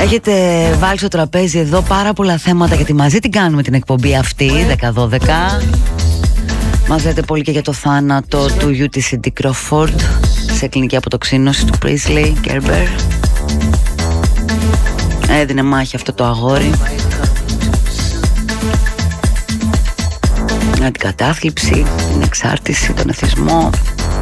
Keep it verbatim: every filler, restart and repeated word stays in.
Έχετε βάλει στο τραπέζι εδώ πάρα πολλά θέματα, γιατί μαζί την κάνουμε την εκπομπή αυτή δέκα δώδεκα. Μας λέτε πολύ και για το θάνατο του γιου της Σίντι Κρόφορντ σε κλινική αποτοξίνωση του Priestley Gerber. Έδινε μάχη αυτό το αγόρι για την κατάθλιψη, την εξάρτηση, τον εθισμό.